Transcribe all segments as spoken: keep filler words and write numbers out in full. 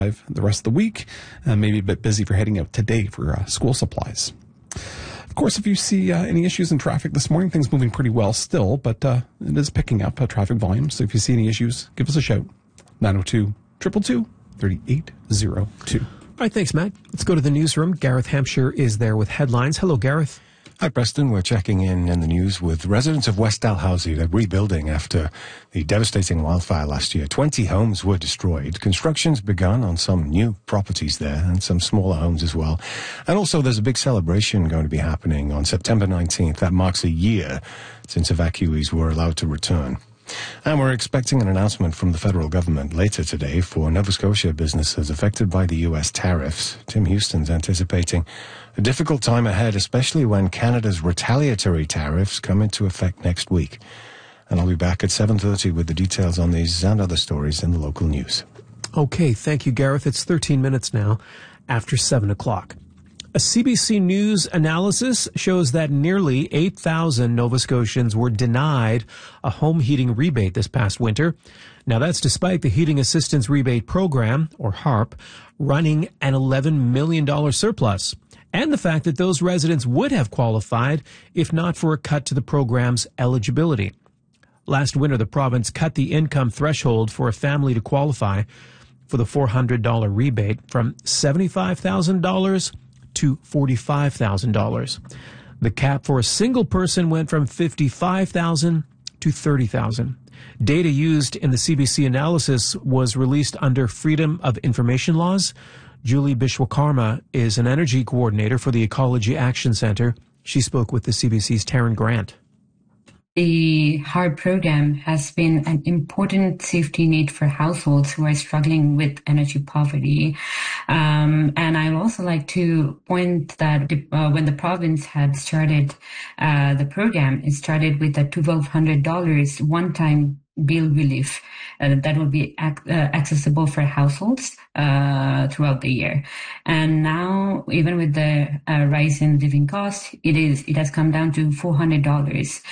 the rest of the week, and maybe a bit busy for heading out today for uh, school supplies. Of course, if you see uh, any issues in traffic this morning, things moving pretty well still, but uh, it is picking up uh, traffic volume. So if you see any issues, give us a shout. nine oh two, two two two, three eight oh two. All right, thanks, Matt. Let's go to the newsroom. Gareth Hampshire is there with headlines. Hello, Gareth. Hi, Preston. We're checking in in the news with residents of West Dalhousie. They're rebuilding after the devastating wildfire last year. twenty homes were destroyed. Construction's begun on some new properties there and some smaller homes as well. And also there's a big celebration going to be happening on September nineteenth. That marks a year since evacuees were allowed to return. And we're expecting an announcement from the federal government later today for Nova Scotia businesses affected by the U S tariffs. Tim Houston's anticipating a difficult time ahead, especially when Canada's retaliatory tariffs come into effect next week. And I'll be back at seven thirty with the details on these and other stories in the local news. Okay, thank you, Gareth. It's thirteen minutes now after seven o'clock. A C B C News analysis shows that nearly eight thousand Nova Scotians were denied a home heating rebate this past winter. Now, that's despite the Heating Assistance Rebate Program, or HARP, running an eleven million dollars surplus, and the fact that those residents would have qualified if not for a cut to the program's eligibility. Last winter, the province cut the income threshold for a family to qualify for the four hundred dollars rebate from seventy-five thousand dollars to forty-five thousand dollars. The cap for a single person went from fifty-five thousand dollars to thirty thousand dollars. Data used in the C B C analysis was released under Freedom of Information laws. Julie Bishwakarma is an energy coordinator for the Ecology Action Centre. She spoke with the C B C's Taryn Grant. The HARP program has been an important safety net for households who are struggling with energy poverty. Um, and I'd also like to point that uh, when the province had started uh, the program, it started with a twelve hundred dollars one-time bill relief uh, that will be ac- uh, accessible for households uh, throughout the year. And now, even with the uh, rise in living costs, it is it has come down to four hundred dollars.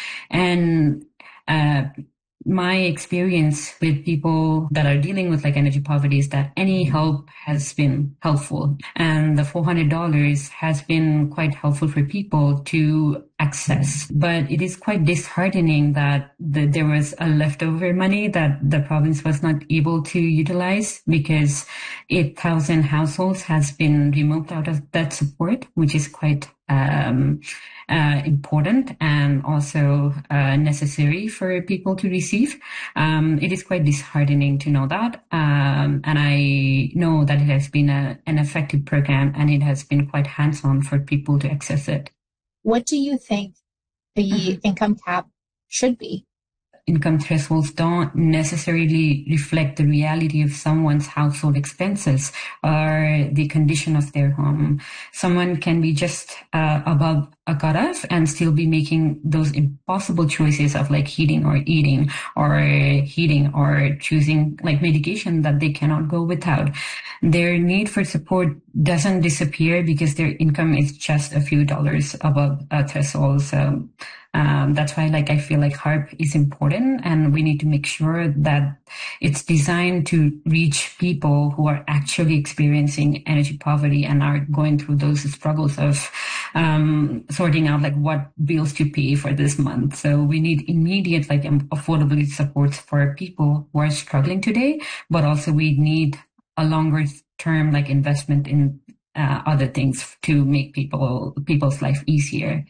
And uh, my experience with people that are dealing with like energy poverty is that any help has been helpful, and the four hundred dollars has been quite helpful for people to access. But it is quite disheartening that the, there was a leftover money that the province was not able to utilize, because eight thousand households has been removed out of that support, which is quite um, uh, important and also uh, necessary for people to receive. Um, it is quite disheartening to know that. Um, and I know that it has been a, an effective program, and it has been quite hands-on for people to access it. What do you think the mm-hmm. income cap should be? Income thresholds don't necessarily reflect the reality of someone's household expenses or the condition of their home. Someone can be just uh, above a cutoff and still be making those impossible choices of like heating or eating or heating or choosing like medication that they cannot go without. Their need for support doesn't disappear because their income is just a few dollars above a threshold. So Um, that's why, like, I feel like HARP is important, and we need to make sure that it's designed to reach people who are actually experiencing energy poverty and are going through those struggles of um, sorting out, like, what bills to pay for this month. So we need immediate, like, affordability supports for people who are struggling today, but also we need a longer term, like, investment in uh, other things to make people people's life easier.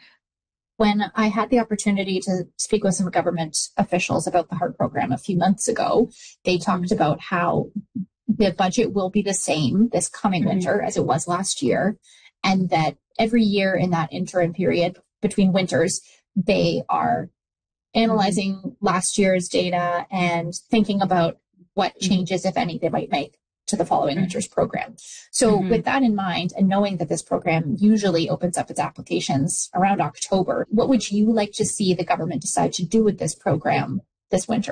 When I had the opportunity to speak with some government officials about the HARP program a few months ago, they talked about how the budget will be the same this coming mm-hmm. winter as it was last year, and that every year in that interim period between winters, they are analyzing mm-hmm. last year's data and thinking about what changes, if any, they might make to the following mm-hmm. winter's program. So mm-hmm. with that in mind, and knowing that this program usually opens up its applications around October, what would you like to see the government decide to do with this program this winter?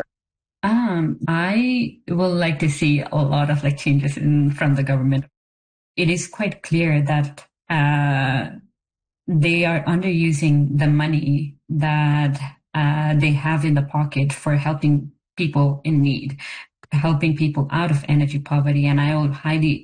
Um, I will like to see a lot of like changes in from the government. It is quite clear that uh, they are underusing the money that uh, they have in the pocket for helping people in need, helping people out of energy poverty. And I would highly